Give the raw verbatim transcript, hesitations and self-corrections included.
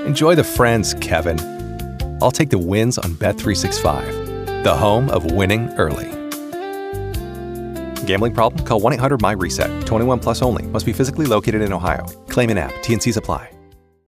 Enjoy the friends, Kevin. I'll take the wins on Bet three sixty-five, the home of winning early. Gambling problem? Call one eight hundred M Y RESET. twenty-one plus only. Must be physically located in Ohio. Claim in app. T N Cs apply.